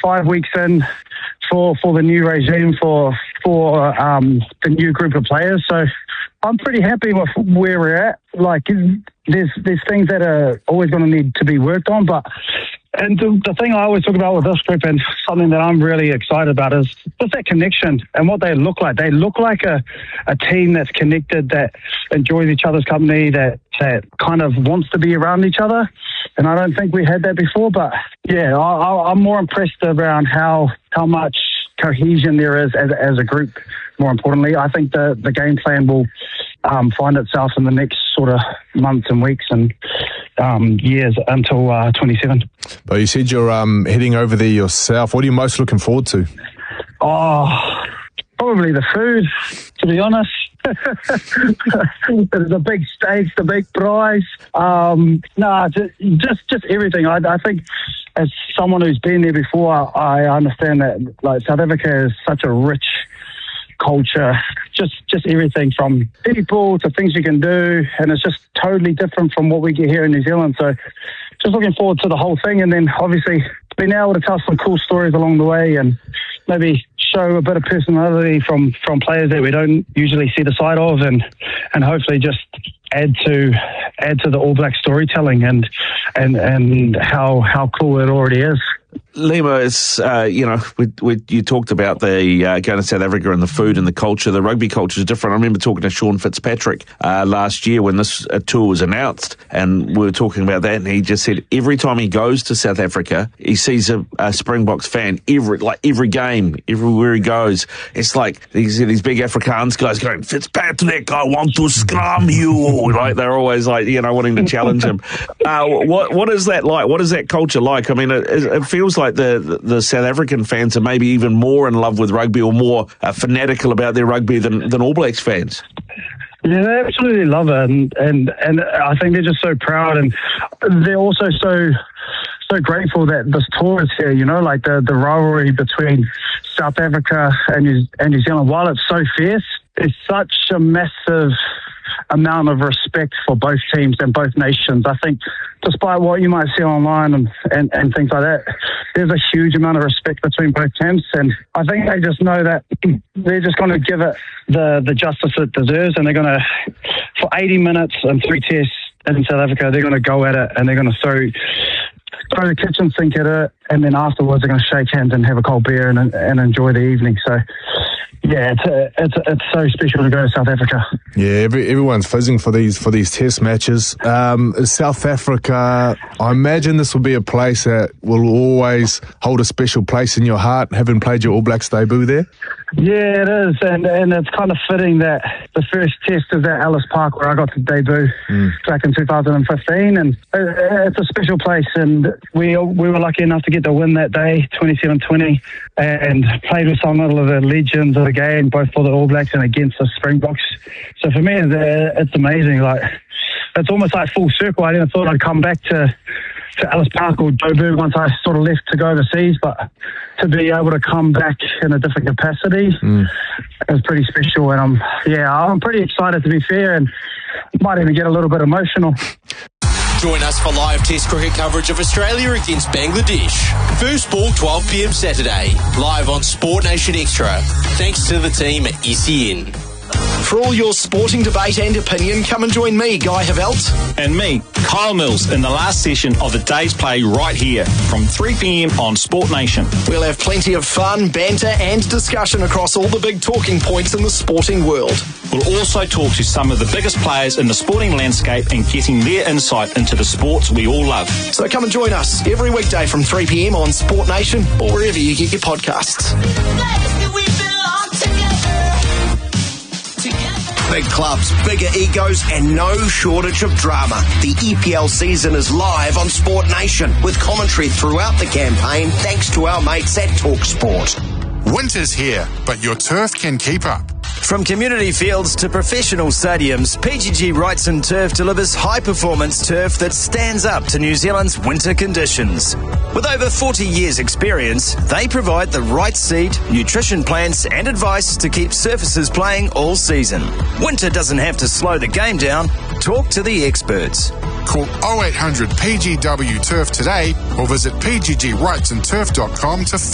5 weeks in for the new regime, for the new group of players. So I'm pretty happy with where we're at. Like, there's things that are always going to need to be worked on, and the thing I always talk about with this group, and something that I'm really excited about, is just that connection and what they look like. They look like a team that's connected, that enjoys each other's company, that kind of wants to be around each other. And I don't think we had that before. But yeah, I'm more impressed around how much cohesion there is as a group. More importantly, I think the game plan will find itself in the next sort of months and weeks and years until 27. But you said you're heading over there yourself. What are you most looking forward to? Oh, probably the food, to be honest. The big steaks, the big prize. Just everything. I think as someone who's been there before, I understand that like South Africa is such a rich culture, just everything from people to things you can do, and it's just totally different from what we get here in New Zealand. So just looking forward to the whole thing, and then obviously being able to tell some cool stories along the way and maybe show a bit of personality from players that we don't usually see the side of, and hopefully just add to the All Black storytelling and how cool it already is. Lima, it's, you talked about the going to South Africa and the food and the culture. The rugby culture is different. I remember talking to Sean Fitzpatrick last year when this tour was announced, and we were talking about that, and he just said every time he goes to South Africa, he sees a Springboks fan every game, everywhere he goes. It's like these big Afrikaans guys going, Fitzpatrick, I want to scrum you. Like, they're always like, wanting to challenge him. What is that like? What is that culture like? I mean, it feels like the South African fans are maybe even more in love with rugby or more fanatical about their rugby than All Blacks fans. Yeah, they absolutely love it, and I think they're just so proud, and they're also so grateful that this tour is here. Like the rivalry between South Africa and New Zealand, while it's so fierce, it's such a massive amount of respect for both teams and both nations. I think despite what you might see online and things like that, there's a huge amount of respect between both teams, and I think they just know that they're just going to give it the justice it deserves, and they're going to, for 80 minutes and 3 tests in South Africa, they're going to go at it, and they're going to throw the kitchen sink at it, and then afterwards they're going to shake hands and have a cold beer and enjoy the evening. So yeah, it's so special to go to South Africa. Yeah, everyone's fizzing for these test matches. South Africa, I imagine this will be a place that will always hold a special place in your heart, having played your All Blacks debut there. Yeah, it is, and it's kind of fitting that the first test is at Ellis Park, where I got to debut back in 2015, and it's a special place, and we were lucky enough to get the win that day, 27-20, and played with some of the legends of the game, both for the All Blacks and against the Springboks. So for me, it's amazing. Like, it's almost like full circle. I never thought I'd come back to Ellis Park or Joburg once I sort of left to go overseas, but to be able to come back in a different capacity is pretty special, and I'm pretty excited, to be fair, and might even get a little bit emotional. Join us for live Test cricket coverage of Australia against Bangladesh. First ball 12 p.m. Saturday, live on Sport Nation Extra. Thanks to the team at SEN. For all your sporting debate and opinion, come and join me, Guy Havelt. And me, Kyle Mills, in the last session of the day's play right here from 3 p.m. on Sport Nation. We'll have plenty of fun, banter and discussion across all the big talking points in the sporting world. We'll also talk to some of the biggest players in the sporting landscape and getting their insight into the sports we all love. So come and join us every weekday from 3 p.m. on Sport Nation or wherever you get your podcasts. Big clubs, bigger egos and no shortage of drama. The EPL season is live on Sport Nation with commentary throughout the campaign thanks to our mates at TalkSport. Winter's here, but your turf can keep up. From community fields to professional stadiums, PGG Wrightson Turf delivers high-performance turf that stands up to New Zealand's winter conditions. With over 40 years' experience, they provide the right seed, nutrition plans and advice to keep surfaces playing all season. Winter doesn't have to slow the game down. Talk to the experts. Call 0800 PGW Turf today or visit pggwrightsonturf.com to